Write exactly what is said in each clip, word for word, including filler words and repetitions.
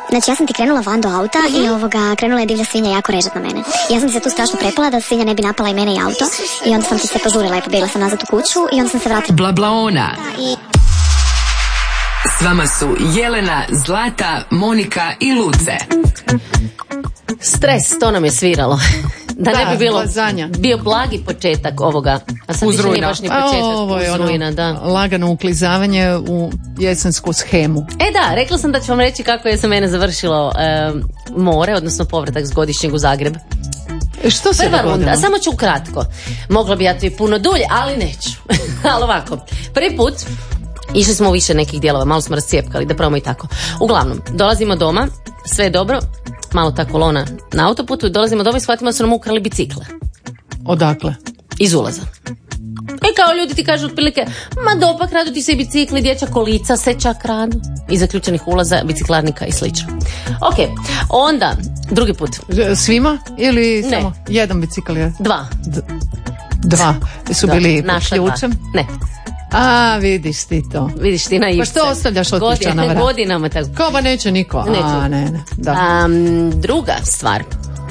Znači ja sam ti krenula van do auta uh-huh. i ovoga, krenula je divlja svinja jako režat na mene. I ja sam ti se tu strašno prepala da svinja ne bi napala i mene i auto. I onda sam ti se požurila i pobjegla sam nazad u kuću i onda sam se vratila. Blablaona. I... S vama su Jelena, Zlata, Monika i Luce. Stres, to nam je sviralo. Da, da ne bi bilo lazanja. Bio blagi početak ovoga. A sad više nije baš ni početak. A, ovo je uzrujna, ono, da. lagano uklizavanje u jesensku shemu. E da, rekla sam da ću vam reći kako je za mene završilo e, more, odnosno povratak s godišnjeg u Zagreb. Što se Prva dogodilo? runda, samo ću ukratko. Mogla bi ja to i puno dulje, ali neću. Ali ovako, prvi put išli smo u više nekih dijelova, malo smo rascijepkali, da probamo i tako. Uglavnom, dolazimo doma, sve je dobro, malo ta kolona na autoputu, dolazimo doma i shvatimo da su nam ukrali bicikle. Odakle? Iz ulaza. I kao ljudi ti kažu otprilike, ma dopa, kradu ti se i bicikli, dječja kolica se čak radu. Iz zaključenih ulaza, biciklarnika i slično. Ok, onda, drugi put. Svima ili Ne. samo jedan bicikl je? Dva. D- dva. Su Da, bili pod naša dva. ključem? Ne, A, vidiš ti to. vidiš ti na Ivce. Pa što ostavljaš otključa na vrat? Godinama tako. Kao ba neće niko. Neće. A, ne, ne. Da. Um, druga stvar.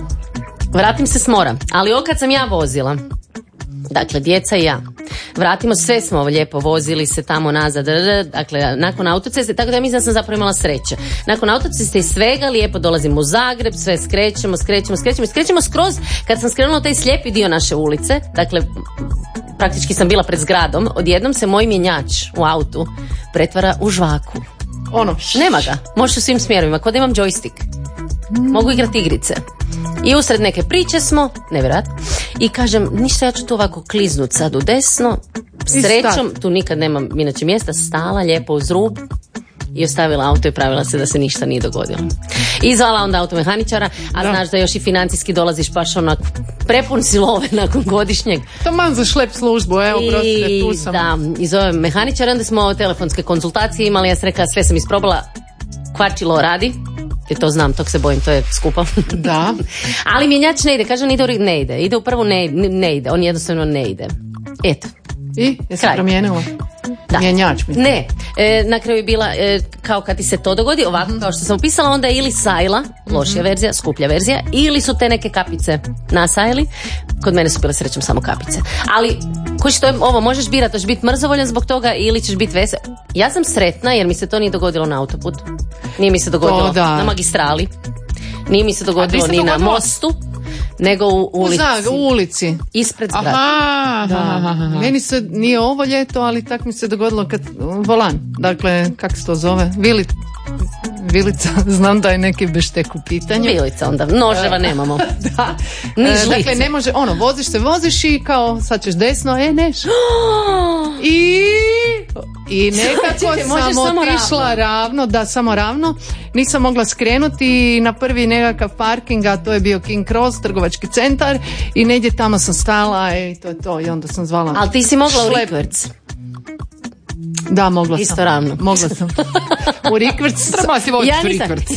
Vratim se s mora, ali okad sam ja vozila, dakle djeca i ja, vratimo, sve smo lijepo vozili se tamo nazad, dakle nakon autoceste, tako da ja mislim da sam zapravo imala sreće. Nakon autoceste i svega lijepo dolazimo u Zagreb, sve skrećemo, skrećemo, skrećemo i skrećemo skroz, kad sam skrenula taj slijepi dio naše ulice, dakle praktički sam bila pred zgradom, odjednom se moj mjenjač u autu pretvara u žvaku. Ono. Nema ga, možeš u svim smjerovima, kao da imam joystick. Mogu igrati igrice. I usred neke priče smo, nevjerojatno, i kažem, ništa, ja ću tu ovako kliznut sad u desno, srećom, tu nikad nemam inače mjesta, stala lijepo uz rub i ostavila auto i pravila se da se ništa nije dogodilo. I zvala onda automehaničara, a Da. znaš da još i financijski dolaziš baš onak prepun si love nakon godišnjeg. Taman za šlep službu, evo, prostite, tu sam. Da, i zovem mehaničara, onda smo telefonske konzultacije imali, ja sam rekla, sve sam isprobala, kvarčilo radi, jer to znam, tog se bojim, to je skupo. Da. Ali mjenjač ne ide, kaže on ide u, ne ide, ide u prvu, ne, ne ide, on jednostavno ne ide. Eto. I, jesi Kraj. promijenila? Da. Mjenjač mi. Ne, e, na kraju je bila e, kao kad ti se to dogodi, ovako kao što sam opisala, onda je ili sajla, lošija verzija, skuplja verzija, ili su te neke kapice na sajli, kod mene su bile srećom samo kapice. Ali, koji što je ovo, možeš birati, hoćeš biti mrzovoljan zbog toga ili ćeš biti vesel. Ja sam sretna jer mi se to nije dogodilo na autoputu, nije mi se dogodilo To da. na magistrali, nije mi se dogodilo se ni na dogodilo? mostu, nego u ulici. U, Zag, u ulici. Ispred zgrade. Aha, Da. aha, aha. Meni se nije ovo ljeto, ali tak mi se dogodilo kad volan, dakle, kako se to zove? Vili, vilica, znam da je neki beštek u pitanju. Bilica onda, noževa nemamo. Da. Ni E, žlice. dakle, ne može, ono, voziš se, voziš i kao, sad ćeš desno, e, neš. I, i nekako Čekaj, možeš sam samo otišla ravno. da, samo ravno. Nisam mogla skrenuti i na prvi nekakav parking, a to je bio King Cross, trgovački centar, i negdje tamo sam stala i to je to, i onda sam zvala. Ali ti si mogla u Šlep. rikverc. Da, mogla Isto sam. ravno. Mogla sam. U rikvrc. Treba si voditi Ja nisam- rikvrc.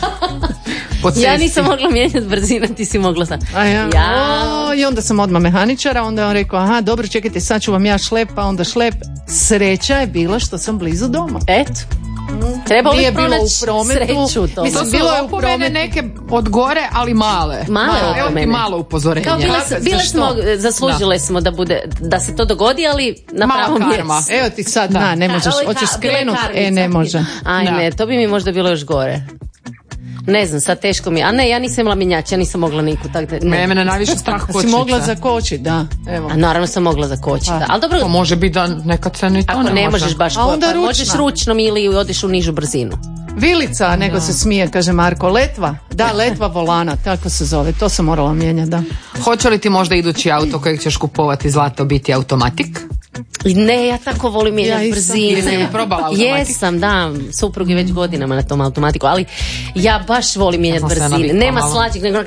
Po Ja cesti. nisam mogla mijenjati brzinu, ti si mogla sam. A ja, Ja. O, i onda sam odmah mehaničara, onda je on rekao, aha, dobro, čekajte, sad ću vam ja šlep, pa onda šlep. Sreća je bila što sam blizu doma. Eto. Treba Nije uvijek bilo u pronaći prometu. sreću to. Mislim, To su bilo je u opomene prometu. neke od gore, ali male. Male Evo ti opomene. malo upozorenje. Kao bile, Kako, bile za smo, što? zaslužile smo da bude, da se to dogodi, ali na Mala pravom karma. mjestu. Evo ti sad, na, ne možeš, Ovo je hoćeš ka- bila je skrenut, karmica. e, ne može. Aj Da. ne, to bi mi možda bilo još gore. Ne znam, sad teško mi je. A ne, ja nisam imala mjenjač, ja nisam mogla niku. Tak da, ne. Me, mene najviše strah Si kočnica. mogla zakočiti, da, evo. A naravno sam mogla zakočiti. Pa. Ali dobro, To može biti da nekad se ni to ako ne, ne može. možeš baš, A onda pa ručna. možeš ručnom ili odeš u nižu brzinu. Vilica, nego se smije, kaže Marko. Letva, da, letva volana, tako se zove. To sam morala mijenjati, da. Hoće li ti možda idući auto kojeg ćeš kupovati, Zlato, biti automatik? Ne, ja tako volim mijenjati Ja isto. brzine. Jesi li probala automatik? Jesam, da, suprug je već godinama na tom automatiku, ali ja baš volim mijenjati Ja sam se brzine. navikla Nema malo. slađeg, nego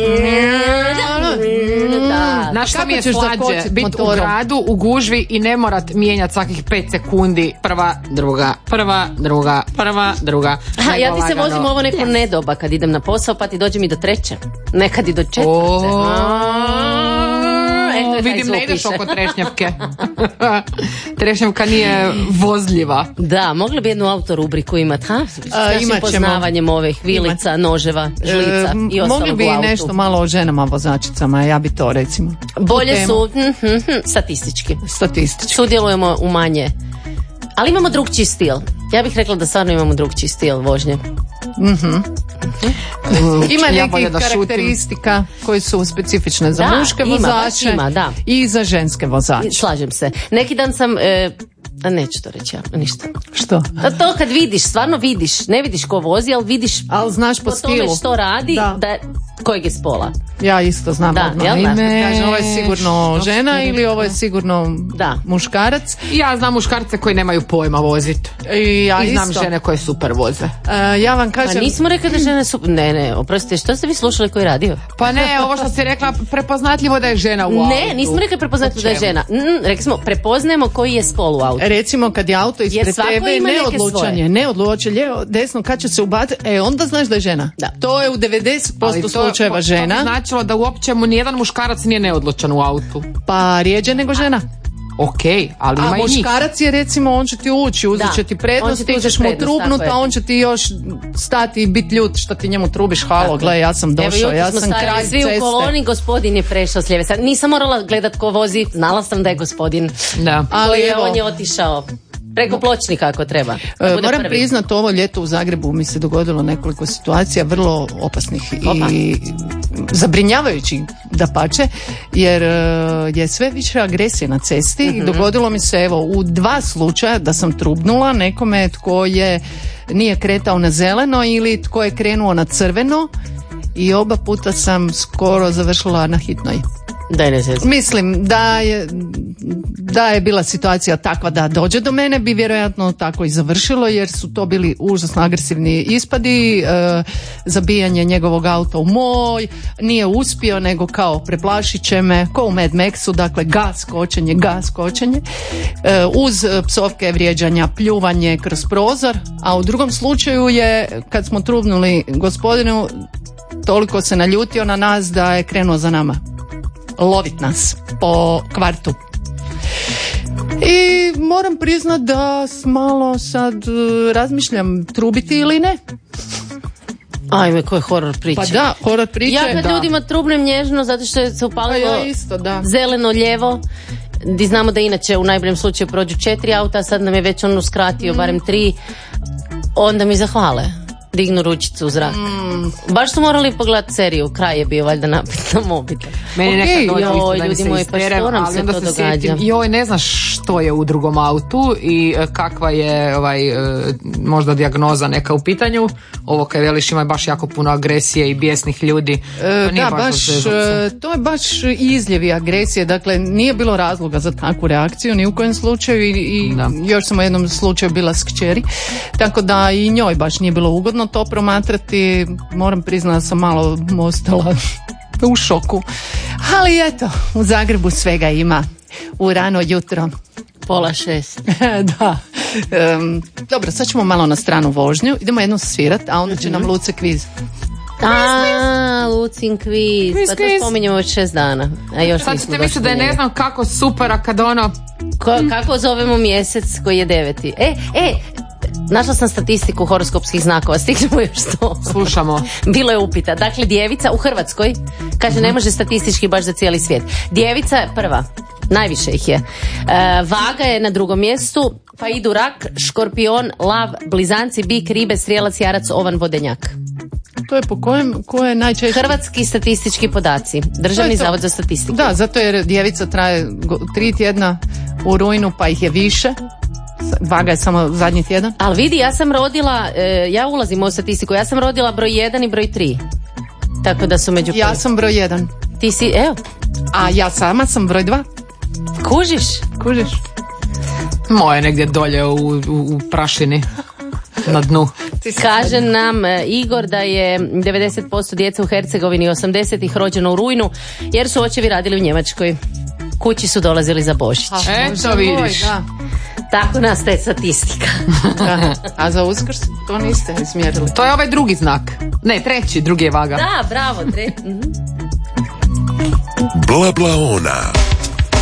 da. Znaš šta Kako mi je ćeš slađe? zakočit Biti u motorom? gradu, u gužvi i ne morat mijenjati svakih pet sekundi. Prva, druga, prva, druga, prva, druga. Aha, Nego ja ti se lagano. vozim ovo neko nedoba kad idem na posao, pa ti dođe mi do treće. Nekad i do četvrte. O. Korektno je taj vidim, zvuk ne ideš više. oko trešnjavke. Trešnjavka nije vozljiva. Da, mogli bi jednu autorubriku imati, ha? S našim imat ćemo. poznavanjem ovih vilica, noževa, žlica E, i ostalog mogli bi u autu. nešto malo o ženama vozačicama, ja bi to recimo. Bolje Tu su hm, hm, hm, statistički. temu, statistički. Sudjelujemo u manje. Ali imamo drugčiji stil. Ja bih rekla da stvarno imamo drugčiji stil vožnje. Ima Ja nekih bolje da šutim. karakteristika koji su specifične za Da, muške ima, baš vozače ima, da. i za ženske vozače. Slažem se. Neki dan sam... E, a neću to reći, ja, ništa. Što? Da to kad vidiš, stvarno vidiš, ne vidiš ko vozi, ali vidiš Ali znaš po po tome stilu. što radi, Da. da, kojeg je spola. Ja isto znam Da, odmah jel da? ime. Kaže, ovo je sigurno Što žena ste ili ovo je sigurno Da. muškarac. Ja znam muškarce koji nemaju pojma voziti. I ja I znam isto. žene koje super voze. E, ja vam Pa kažem... nismo rekli da žene su... Ne, ne, oprostite, što ste vi slušali koji radio? Pa ne, ovo što si rekla, prepoznatljivo da je žena u autu. Ne, nismo rekli prepoznati da je Po čemu? žena. Mm, rekli smo, prepoznajemo koji je spol u autu. Recimo kad je auto Jer ispred svako tebe, ima neke neodlučan je, svoje. neodlučan, lijevo, desno, kad će se ubaciti, e onda znaš da je žena. Da. To je u devedeset Ali posto to- slučajeva to bi žena, značilo da uopće mu nijedan muškarac nije neodlučan u autu. pa rijeđe nego žena. Ok, ali A ima i njih. muškarac je recimo, on će ti ući, uzet Da, će ti on prednost, će ti ti ćeš uzeti mu prednost, trubnut, tako a je. on će ti još stati i biti ljut što ti njemu trubiš, halo, gle, ja sam Evo, došao, jutros ja smo sam stajali kralj svi ceste. u koloni, gospodin je prešao s lijeve strane. Nisam morala gledat ko vozi, znala sam da je gospodin. Da. Ali Ali evo, on je otišao preko pločnika ako treba. Da E, bude moram prvi. priznat, ovo ljeto u Zagrebu mi se dogodilo nekoliko situacija vrlo opasnih Opa. i zabrinjavajućih dapače, jer e, je sve više agresije na cesti i dogodilo mi se evo u dva slučaja da sam trubnula nekome tko je nije kretao na zeleno ili tko je krenuo na crveno i oba puta sam skoro završila na hitnoj. Daj ne zezam. Mislim da je, da je bila situacija takva da dođe do mene, bi vjerojatno tako i završilo, jer su to bili užasno agresivni ispadi, e, zabijanje njegovog auta u moj, nije uspio nego kao preplašit će me, ko u Mad Maxu, dakle gas, kočenje, gas, kočenje, e, uz psovke, vrijeđanja, pljuvanje kroz prozor, a u drugom slučaju je kad smo trubnuli gospodinu, toliko se naljutio na nas da je krenuo za nama lovit nas po kvartu. I moram priznat da s- malo sad e, razmišljam trubiti ili ne. Ajme, koji horor priče. Pa da, horor priče. Ja kad da. ljudima trubnem nježno zato što je se Pa upalilo ja isto, da. zeleno ljevo, di znamo da inače u najboljem slučaju prođu četiri auta, a sad nam je već on uskratio barem tri, onda mi zahvale. Dignu ručicu u zrak. Baš su morali pogledati seriju, kraj je bio valjda napit na mobitel. Meni Okej, nekad dođe joj, isto da mi ljudi se moji, pa isterem, što nam ali se onda to se događa? sjetim, joj, ne znaš što je u drugom autu i e, kakva je ovaj, e, možda dijagnoza neka u pitanju. Ovo kaj veliš ima baš jako puno agresije i bijesnih ljudi. E, To nije da, baš baš, za zezat se. e, to je baš izljevi agresije, dakle nije bilo razloga za takvu reakciju ni u kojem slučaju i, i Da. još sam u jednom slučaju bila s kćeri, tako da i njoj baš nije bilo ugodno to promatrati, moram priznati da sam malo ostala u šoku, ali eto, u Zagrebu svega ima u rano jutro. Pola šest. Da. Em, dobro, sad ćemo malo na stranu vožnju, idemo jedno svirat, a onda će nam Luce kviz. A, Lucin kviz. Kviz, Pa to kviz. spominjemo već šest dana. A još Sad nismo ćete došli misliti da je do ne njega. znam kako super, a kad ono... Ko, kako zovemo mjesec koji je deveti? E, e, našla sam statistiku horoskopskih znakova, stignemo još to. Slušamo. Bilo je upita. Dakle, djevica u Hrvatskoj, kaže ne može statistički baš za cijeli svijet. Djevica je prva, najviše ih je. E, vaga je na drugom mjestu, pa idu rak, škorpion, lav, blizanci, bik, ribe, strijelac, jarac, ovan, vodenjak. To je po kojem, ko je najčešće? Hrvatski statistički podaci, Državni To je to. zavod za statistiku. Da, zato jer djevica traje go- tri tjedna u rujnu, pa ih je više. Vaga je samo zadnji tjedan. Ali vidi, ja sam rodila, e, ja ulazim u statistiku, ja sam rodila broj jedan i broj tri. Tako da su među Ja prvim. sam broj jedan. Ti si, evo, A ja sama sam broj dva. kužiš? Kužiš? Moje negdje dolje u, u, u prašini. Na dnu. Kaže nam e, Igor da je devedeset posto djece u Hercegovini osamdesetih rođeno u rujnu jer su očevi radili u Njemačkoj. Kući su dolazili za Božić. Eto Bože moj, vidiš. da. Tako nastaje statistika. Da. A za Uskrs to niste izmjerili. To je ovaj drugi znak. Ne, treći, drugi je vaga. Da, bravo. Tre... mhm. Bla bla ona.